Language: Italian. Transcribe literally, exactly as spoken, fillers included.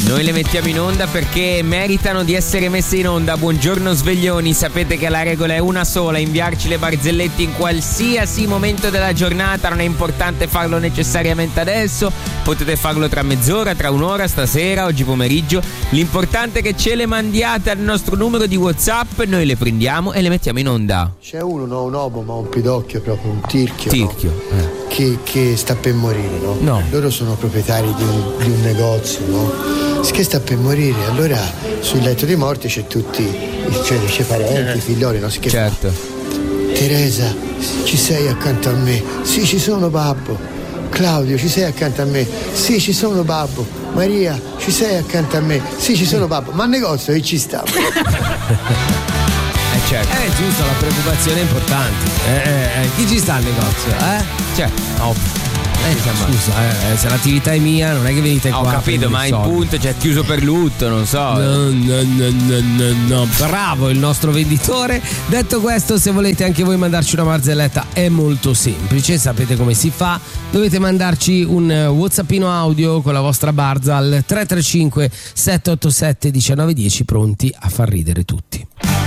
Noi le mettiamo in onda perché meritano di essere messe in onda. Buongiorno sveglioni, sapete che la regola è una sola: inviarci le barzellette in qualsiasi momento della giornata. Non è importante farlo necessariamente adesso, potete farlo tra mezz'ora, tra un'ora, stasera, oggi pomeriggio. L'importante è che ce le mandiate al nostro numero di WhatsApp, noi le prendiamo e le mettiamo in onda. C'è uno, no, un obo, ma un pidocchio, proprio un tirchio, Tirchio, no? eh. che, che sta per morire, no? No. Loro sono proprietari di un, di un negozio, no? Che sta per morire, allora sul letto di morte c'è tutti, cioè c'è parenti, figlioli, no? Che certo. Teresa, ci sei accanto a me? Sì, ci sono, babbo. Claudio, ci sei accanto a me? Sì, ci sono, babbo. Maria, ci sei accanto a me? Sì, ci sono, babbo. Ma al negozio che ci sta? Eh certo. Eh giusto, la preoccupazione è importante. Eh, eh, chi ci sta al negozio? Eh? Cioè, oh. Eh, scusa, eh, se l'attività è mia, non è che venite qua. Ho capito, ma il punto, cioè chiuso per lutto, non so. No, no, no, no, no, no. Bravo il nostro venditore. Detto questo, se volete anche voi mandarci una barzelletta è molto semplice, sapete come si fa. Dovete mandarci un WhatsAppino audio con la vostra barza al tre tre cinque sette otto sette uno nove uno zero, pronti a far ridere tutti.